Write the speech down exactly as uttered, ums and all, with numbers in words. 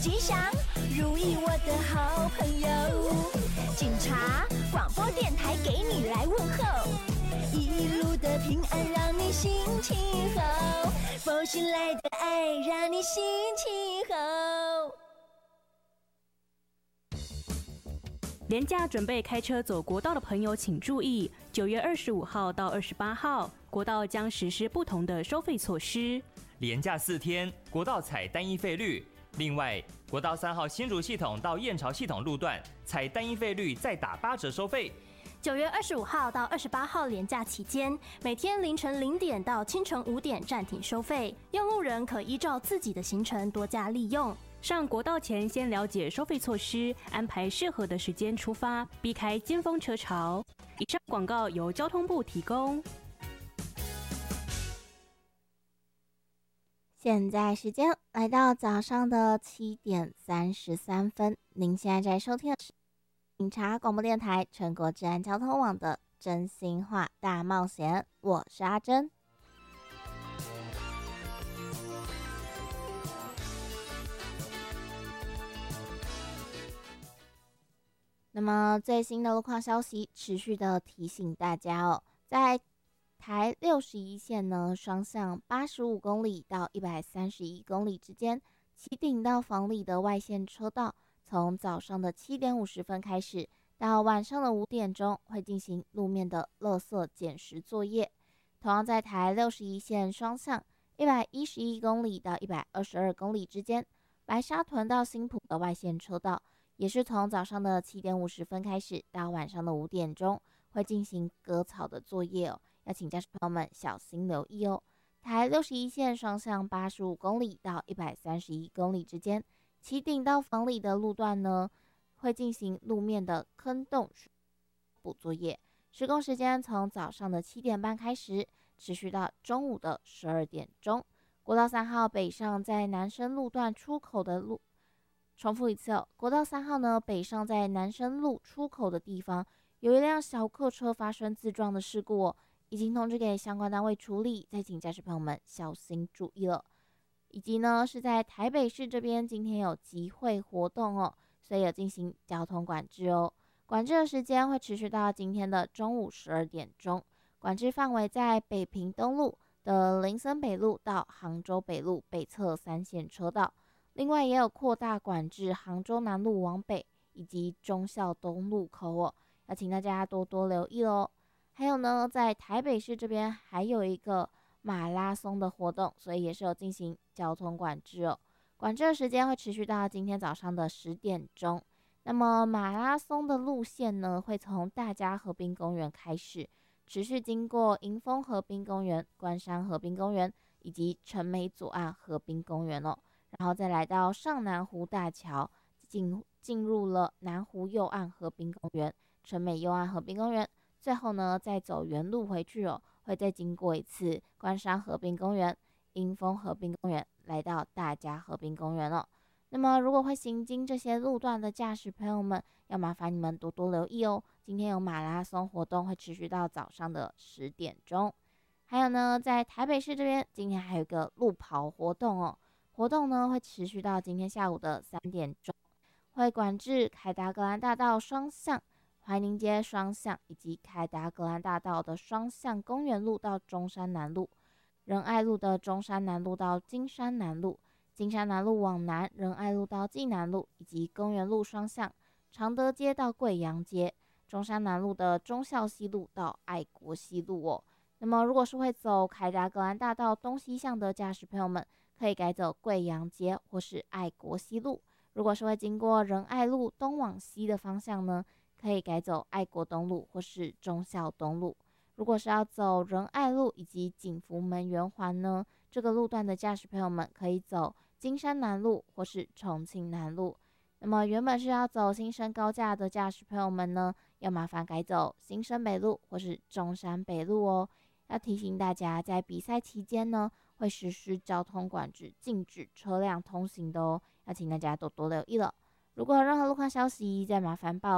吉祥如意我的好朋友，警察广播电台给你来问候，一路的平安让你心情好，佛心来的爱让你心情好。 连假准备开车走国道的朋友请注意，九月二十五号到二十八号，国道将实施不同的收费措施。 连假四天，国道采单一费率。另外，国道三号新竹系统到燕巢系统路段采单一费率再打八折收费。 九月二十五号到二十八号连假期间，每天凌晨零点到清晨五点暂停收费，用路人可依照自己的行程多加利用。 上国道前先了解收费措施，安排适合的时间出发，避开尖峰车潮。以上广告由交通部提供。 现在时间来到早上的七点三十三分，您现在在收听的是警察广播电台全国治安交通网的真心话大冒险，我是阿珍。那么最新的路况消息，持续的提醒大家哦，在台六十一线呢，双向八十五公里到一百三十一公里之间，旗顶到房里的外线车道，从早上的七点五十分开始，到晚上的五点钟会进行路面的垃圾捡拾作业。同样在台六十一线双向一百一十一公里到一百二十二公里之间，白沙屯到新埔的外线车道，也是从早上的七点五十分开始，到晚上的五点钟会进行割草的作业哦。要请驾驶朋友们小心留意哦。台六十一线双向八十五公里到一百三十一公里之间，旗顶到房里的路段呢，会进行路面的坑洞补作业。施工时间从早上的七点半开始，持续到中午的十二点钟。国道三号北上在南深路段出口的路，重复一次哦，国道三号呢北上在南深路出口的地方，有一辆小客车发生自撞的事故哦。已经通知给相关单位处理，再请驾驶朋友们小心注意了。以及呢，是在台北市这边今天有集会活动哦，所以有进行交通管制哦。管制的时间会持续到今天的中午十二点钟。管制范围在北屏东路的林森北路到杭州北路北侧三线车道，另外也有扩大管制杭州南路往北以及忠孝东路口哦，要请大家多多留意哦。还有呢，在台北市这边还有一个马拉松的活动，所以也是有进行交通管制哦。管制的时间会持续到今天早上的十点钟。那么马拉松的路线呢，会从大家河滨公园开始，持续经过迎风河滨公园、关山河滨公园以及陈美左岸河滨公园哦，然后再来到上南湖大桥，进进入了南湖右岸河滨公园、陈美右岸河滨公园。最后呢，再走原路回去哦，会再经过一次关山河滨公园、迎风河滨公园，来到大家河滨公园哦。那么，如果会行经这些路段的驾驶朋友们，要麻烦你们多多留意哦。今天有马拉松活动，会持续到早上的十点钟。还有呢，在台北市这边，今天还有一个路跑活动哦。活动呢会持续到今天下午的三点钟，会管制凯达格兰大道双向。怀宁街双向以及凯达格兰大道的双向公园路到中山南路，仁爱路的中山南路到金山南路，金山南路往南仁爱路到济南路，以及公园路双向常德街到贵阳街，中山南路的忠孝西路到爱国西路哦。那么如果是会走凯达格兰大道东西向的驾驶朋友们，可以改走贵阳街或是爱国西路。如果是会经过仁爱路东往西的方向呢，可以改走爱国东路或是忠孝东路。如果是要走仁爱路以及景福门圆环呢，这个路段的驾驶朋友们可以走金山南路或是重庆南路。那么原本是要走新生高架的驾驶朋友们呢，要麻烦改走新生北路或是中山北路哦。要提醒大家，在比赛期间呢，会实施交通管制，禁止车辆通行的哦，要请大家多多留意了。如果有任何路况消息，再麻烦报